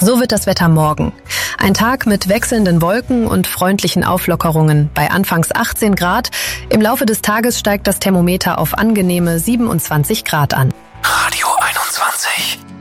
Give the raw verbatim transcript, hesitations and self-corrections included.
So wird das Wetter morgen. Ein Tag mit wechselnden Wolken und freundlichen Auflockerungen bei anfangs achtzehn Grad. Im Laufe des Tages steigt das Thermometer auf angenehme siebenundzwanzig Grad an. Radio einundzwanzig.